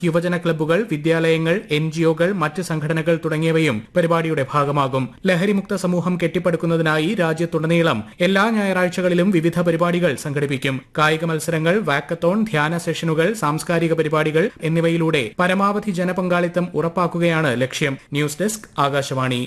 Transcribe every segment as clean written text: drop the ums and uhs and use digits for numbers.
യുവജന ക്ലബ്ബുകൾ, വിദ്യാലയങ്ങൾ, NGOകൾ, മറ്റ് സംഘടനകൾ തുടങ്ങിയവയും പരിപാടിയുടെ ഭാഗമാകും. ലഹരിമുക്ത സമൂഹം കെട്ടിപ്പടുക്കുന്നതിനായി രാജ്യത്തുടനീളം എല്ലാ ഞായറാഴ്ചകളിലും വിവിധ പരിപാടികൾ സംഘടിപ്പിക്കും. കായിക മത്സരങ്ങൾ, വാക്കത്തോൺ, ധ്യാന സെഷനുകൾ, സാംസ്കാരിക പരിപാടികൾ എന്നിവയിലൂടെ പരമാവധി ജനപങ്കാളിത്തം ഉറപ്പാക്കുകയാണ് ലക്ഷ്യം. News desk, Akashvani.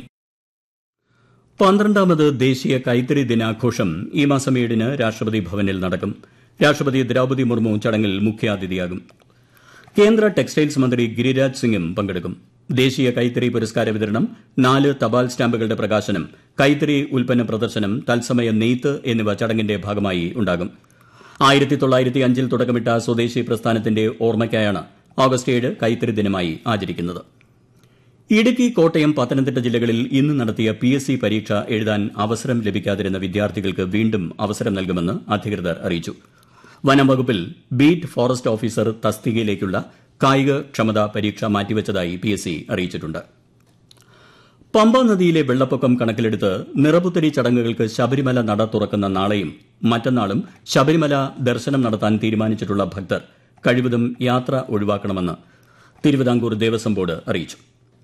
12ാമത് ദേശീയ കൈത്തറി ദിനാഘോഷം ഈ മാസം 7-ന് രാഷ്ട്രപതി ഭവനിൽ നടക്കും. രാഷ്ട്രപതി ദ്രൌപദി മുർമു ചടങ്ങിൽ മുഖ്യാതിഥിയാകും. കേന്ദ്ര ടെക്സ്റ്റൈൽസ് മന്ത്രി ഗിരിരാജ് സിംഗും പങ്കെടുക്കും. ദേശീയ കൈത്തറി പുരസ്കാര വിതരണം, 4 തപാൽ സ്റ്റാമ്പുകളുടെ പ്രകാശനം, കൈത്തറി ഉൽപ്പന്ന പ്രദർശനം, തത്സമയ നെയ്ത്ത് എന്നിവ ചടങ്ങിന്റെ ഭാഗമായി ഉണ്ടാകും. 1905-ൽ തുടക്കമിട്ട സ്വദേശി പ്രസ്ഥാനത്തിന്റെ ഓർമ്മയ്ക്കായാണ് ഓഗസ്റ്റ് 7 കൈത്തറി ദിനമായി ആചരിക്കുന്നത്. ഇടുക്കി, കോട്ടയം, പത്തനംതിട്ട ജില്ലകളിൽ ഇന്ന് നടത്തിയ PSC പരീക്ഷ എഴുതാൻ അവസരം ലഭിക്കാതിരുന്ന വിദ്യാർത്ഥികൾക്ക് വീണ്ടും അവസരം നൽകുമെന്ന് അധികൃതർ അറിയിച്ചു. വനം വകുപ്പിൽ ബീറ്റ് ഫോറസ്റ്റ് ഓഫീസർ തസ്തികയിലേക്കുള്ള കായിക ക്ഷമതാ പരീക്ഷ മാറ്റിവച്ചതായി PSC അറിയിച്ചിട്ടുണ്ട്. പമ്പ നദിയിലെ വെള്ളപ്പൊക്കം കണക്കിലെടുത്ത് നിറപുത്തരി ചടങ്ങുകൾക്ക് ശബരിമല നട തുറക്കുന്ന നാളെയും മറ്റന്നാളും ശബരിമല ദർശനം നടത്താൻ തീരുമാനിച്ചിട്ടുള്ള ഭക്തർ കഴിവതും യാത്ര ഒഴിവാക്കണമെന്ന് തിരുവിതാംകൂർ ദേവസ്വം ബോർഡ് അറിയിച്ചു.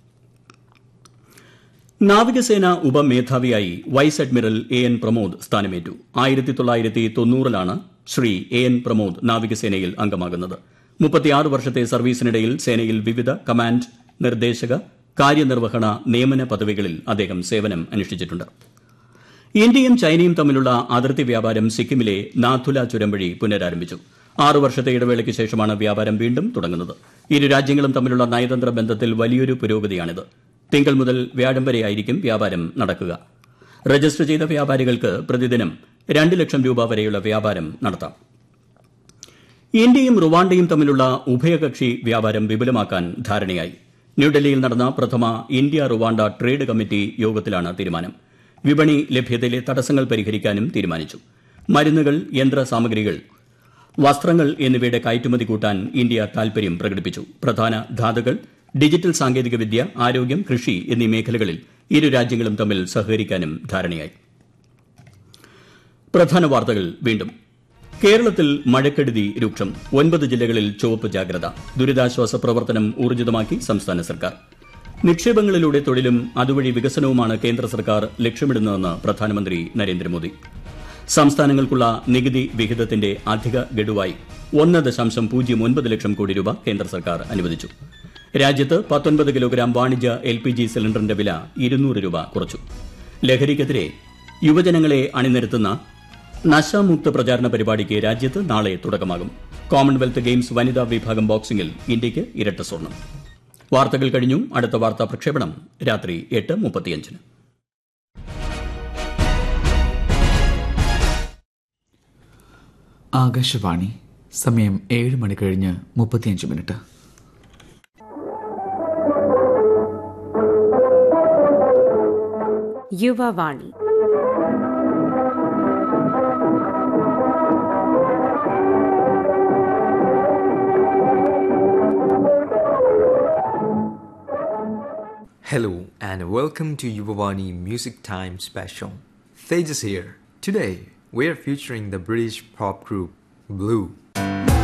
നാവികസേന ഉപമേധാവിയായി vice admiral AN Pramod സ്ഥാനമേറ്റു. 1990-ലാണ് Shri AN Pramod നാവികസേനയിൽ അംഗമാകുന്നത്. 36 വർഷത്തെ സർവീസിനിടയിൽ സേനയിൽ വിവിധ കമാൻഡ്, നിർദ്ദേശക, കാര്യനിർവഹണ, നിയമന പദവികളിൽ അദ്ദേഹം സേവനം അനുഷ്ഠിച്ചിട്ടുണ്ട്. ഇന്ത്യയും ചൈനയും തമ്മിലുള്ള അതിർത്തി വ്യാപാരം സിക്കിമിലെ നാഥുല ചുരം വഴി പുനരാരംഭിച്ചു. 6 വർഷത്തെ ഇടവേളയ്ക്ക് ശേഷമാണ് വ്യാപാരം വീണ്ടും തുടങ്ങുന്നത്. ഇരു രാജ്യങ്ങളും തമ്മിലുള്ള നയതന്ത്ര ബന്ധത്തിൽ വലിയൊരു പുരോഗതിയാണിത്. തിങ്കൾ മുതൽ വ്യാഴം വരെയായിരിക്കും വ്യാപാരം നടക്കുക. രജിസ്റ്റർ ചെയ്ത വ്യാപാരികൾക്ക് പ്രതിദിനം 2 ലക്ഷം രൂപ വരെയുള്ള വ്യാപാരം നടത്താം. ഇന്ത്യയും റുവാണ്ടയും തമ്മിലുള്ള ഉഭയകക്ഷി വ്യാപാരം വിപുലമാക്കാൻ ധാരണയായി. ന്യൂഡൽഹിയിൽ നടന്ന പ്രഥമ ഇന്ത്യ റുവാണ്ട ട്രേഡ് കമ്മിറ്റി യോഗത്തിലാണ് തീരുമാനം. വിപണി ലഭ്യതയിലെ തടസ്സങ്ങൾ പരിഹരിക്കാനും തീരുമാനിച്ചു. മരുന്നുകൾ, യന്ത്രസാമഗ്രികൾ, വസ്ത്രങ്ങൾ എന്നിവയുടെ കയറ്റുമതി കൂട്ടാൻ ഇന്ത്യ താൽപര്യം പ്രകടിപ്പിച്ചു. പ്രധാന ധാതുക്കൾ, ഡിജിറ്റൽ സാങ്കേതികവിദ്യ, ആരോഗ്യം, കൃഷി എന്നീ മേഖലകളിൽ ഇരു രാജ്യങ്ങളും തമ്മിൽ സഹകരിക്കാനും ധാരണയായി. പ്രധാന വാർത്തകൾ വീണ്ടും. കേരളത്തിൽ മഴക്കെടുതി രൂക്ഷം. 9 ജില്ലകളിൽ ചുവപ്പ് ജാഗ്രത. ദുരിതാശ്വാസ പ്രവർത്തനം ഊർജിതമാക്കി സംസ്ഥാന സർക്കാർ. നിക്ഷേപങ്ങളിലൂടെ തൊഴിലും അതുവഴി വികസനവുമാണ് കേന്ദ്ര സർക്കാർ ലക്ഷ്യമിടുന്നതെന്ന് പ്രധാനമന്ത്രി നരേന്ദ്രമോദി. സംസ്ഥാനങ്ങൾക്കുള്ള നികുതി വിഹിതത്തിന്റെ അധിക ഗഡുവായി 1.09 ലക്ഷം കോടി രൂപ കേന്ദ്ര സർക്കാർ അനുവദിച്ചു. രാജ്യത്ത് 19 കിലോഗ്രാം വാണിജ്യ LPG സിലിണ്ടറിന്റെ വില 200 രൂപ കുറച്ചു. ലഹരിക്കെതിരെ യുവജനങ്ങളെ അണിനിരത്തുന്ന നശാമുക്ത പ്രചാരണ പരിപാടിക്ക് രാജ്യത്ത് നാളെ തുടക്കമാകും. കോമൺവെൽത്ത് ഗെയിംസ് വനിതാ വിഭാഗം ബോക്സിംഗിൽ ഇന്ത്യയ്ക്ക് ഇരട്ട സ്വർണം. വാർത്തകൾ കഴിഞ്ഞു. അടുത്ത വാർത്താ പ്രക്ഷേപണം രാത്രി 8:35. ആകാശവാണി. സമയം 7:35. Yuvavani. Hello and welcome to Yuvavani Music Time Special. Tejas here. Today, we are featuring the British pop group Blue.